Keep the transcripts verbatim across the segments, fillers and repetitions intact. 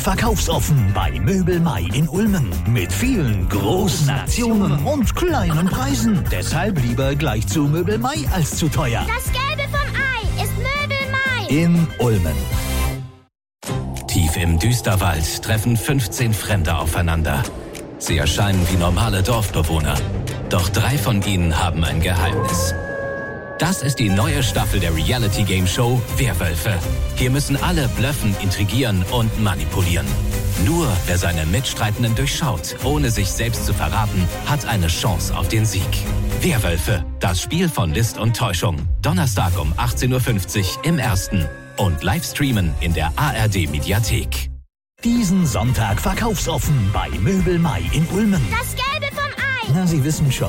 verkaufsoffen bei Möbel Mai in Ulmen. Mit vielen großen Aktionen und kleinen Preisen. Deshalb lieber gleich zu Möbel Mai als zu teuer. Das Gelbe vom Ei ist Möbel Mai. In Ulmen. Tief im Düsterwald treffen fünfzehn Fremde aufeinander. Sie erscheinen wie normale Dorfbewohner. Doch drei von ihnen haben ein Geheimnis. Das ist die neue Staffel der Reality-Game-Show Werwölfe. Hier müssen alle blöffen, intrigieren und manipulieren. Nur wer seine Mitstreitenden durchschaut, ohne sich selbst zu verraten, hat eine Chance auf den Sieg. Werwölfe, das Spiel von List und Täuschung. Donnerstag um achtzehn Uhr fünfzig im Ersten. Und live streamen in der A R D-Mediathek. Diesen Sonntag verkaufsoffen bei Möbel Mai in Ulmen. Das Gelbe vom Ei. Na, Sie wissen schon.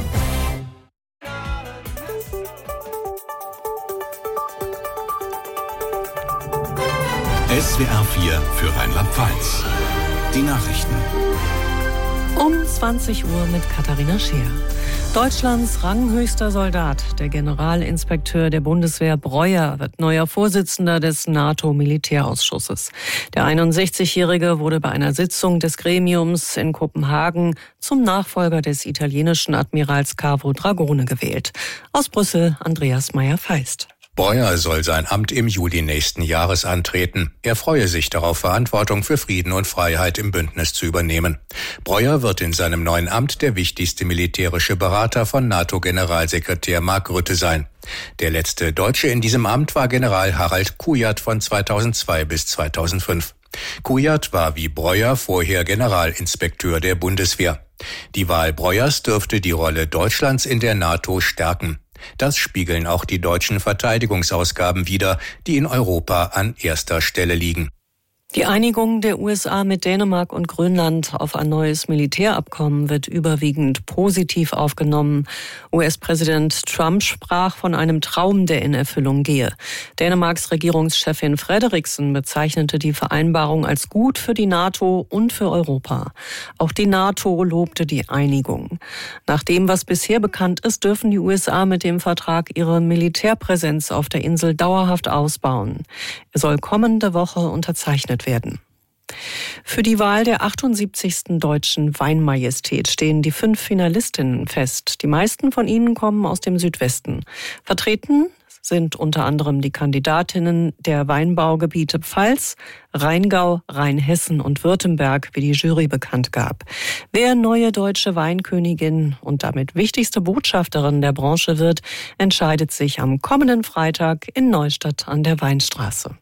S W R vier für Rheinland-Pfalz. Die Nachrichten. Um zwanzig Uhr mit Katharina Scheer. Deutschlands ranghöchster Soldat, der Generalinspekteur der Bundeswehr Breuer, wird neuer Vorsitzender des NATO-Militärausschusses. Der einundsechzigjährige wurde bei einer Sitzung des Gremiums in Kopenhagen zum Nachfolger des italienischen Admirals Carlo Dragone gewählt. Aus Brüssel Andreas Meyer-Feist. Breuer soll sein Amt im Juli nächsten Jahres antreten. Er freue sich darauf, Verantwortung für Frieden und Freiheit im Bündnis zu übernehmen. Breuer wird in seinem neuen Amt der wichtigste militärische Berater von NATO-Generalsekretär Mark Rutte sein. Der letzte Deutsche in diesem Amt war General Harald Kujat von zweitausendzwei bis zweitausendfünf. Kujat war wie Breuer vorher Generalinspekteur der Bundeswehr. Die Wahl Breuers dürfte die Rolle Deutschlands in der NATO stärken. Das spiegeln auch die deutschen Verteidigungsausgaben wider, die in Europa an erster Stelle liegen. Die Einigung der U S A mit Dänemark und Grönland auf ein neues Militärabkommen wird überwiegend positiv aufgenommen. U S-Präsident Trump sprach von einem Traum, der in Erfüllung gehe. Dänemarks Regierungschefin Frederiksen bezeichnete die Vereinbarung als gut für die NATO und für Europa. Auch die NATO lobte die Einigung. Nach dem, was bisher bekannt ist, dürfen die U S A mit dem Vertrag ihre Militärpräsenz auf der Insel dauerhaft ausbauen. Er soll kommende Woche unterzeichnet werden. Für die Wahl der achtundsiebzigsten Deutschen Weinmajestät stehen die fünf Finalistinnen fest. Die meisten von ihnen kommen aus dem Südwesten. Vertreten sind unter anderem die Kandidatinnen der Weinbaugebiete Pfalz, Rheingau, Rheinhessen und Württemberg, wie die Jury bekannt gab. Wer neue deutsche Weinkönigin und damit wichtigste Botschafterin der Branche wird, entscheidet sich am kommenden Freitag in Neustadt an der Weinstraße.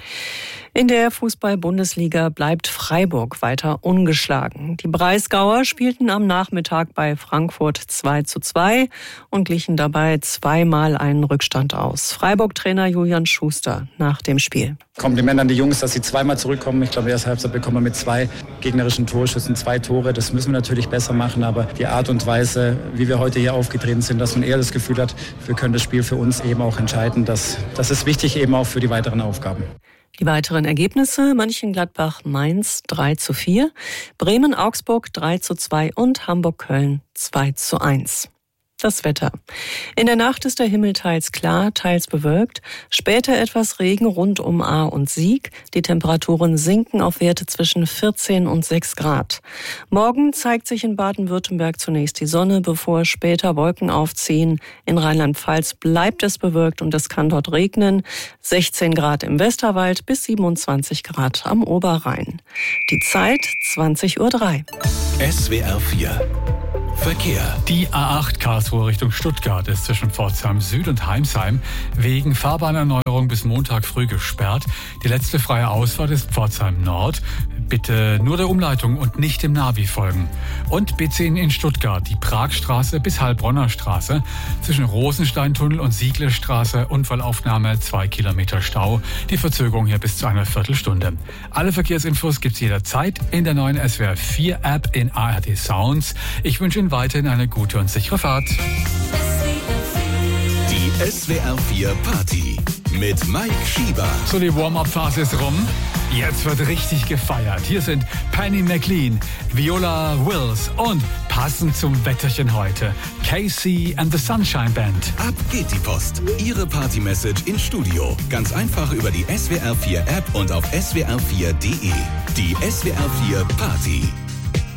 In der Fußball-Bundesliga bleibt Freiburg weiter ungeschlagen. Die Breisgauer spielten am Nachmittag bei Frankfurt zwei zu zwei und glichen dabei zweimal einen Rückstand aus. Freiburg-Trainer Julian Schuster nach dem Spiel. Kompliment an die Jungs, dass sie zweimal zurückkommen. Ich glaube, erste Halbzeit bekommen wir mit zwei gegnerischen Torschüssen zwei Tore. Das müssen wir natürlich besser machen, aber die Art und Weise, wie wir heute hier aufgetreten sind, dass man eher das Gefühl hat, wir können das Spiel für uns eben auch entscheiden. Das, das ist wichtig eben auch für die weiteren Aufgaben. Die weiteren Ergebnisse: Mönchengladbach-Mainz drei zu vier, Bremen-Augsburg drei zu zwei und Hamburg-Köln zwei zu eins. Das Wetter. In der Nacht ist der Himmel teils klar, teils bewölkt. Später etwas Regen rund um Ahr und Sieg. Die Temperaturen sinken auf Werte zwischen vierzehn und sechs Grad. Morgen zeigt sich in Baden-Württemberg zunächst die Sonne, bevor später Wolken aufziehen. In Rheinland-Pfalz bleibt es bewölkt und es kann dort regnen. sechzehn Grad im Westerwald bis siebenundzwanzig Grad am Oberrhein. Die Zeit zwanzig Uhr drei. S W R vier Verkehr. Die A acht Karlsruhe Richtung Stuttgart ist zwischen Pforzheim Süd und Heimsheim wegen Fahrbahnerneuerung bis Montag früh gesperrt. Die letzte freie Ausfahrt ist Pforzheim Nord. Bitte nur der Umleitung und nicht dem Navi folgen. Und B zehn in Stuttgart, die Pragstraße bis Heilbronner Straße. Zwischen Rosensteintunnel und Sieglerstraße Unfallaufnahme, zwei Kilometer Stau. Die Verzögerung hier bis zu einer Viertelstunde. Alle Verkehrsinfos gibt's jederzeit in der neuen S W R vier App in A R D Sounds. Ich wünsche Ihnen weiterhin eine gute und sichere Fahrt. Die S W R vier Party mit Mike Schieber. So, die Warm-up-Phase ist rum. Jetzt wird richtig gefeiert. Hier sind Penny McLean, Viola Wills und passend zum Wetterchen heute, Casey and the Sunshine Band. Ab geht die Post. Ihre Party-Message ins Studio. Ganz einfach über die S W R vier App und auf S W R vier Punkt de. Die S W R vier Party.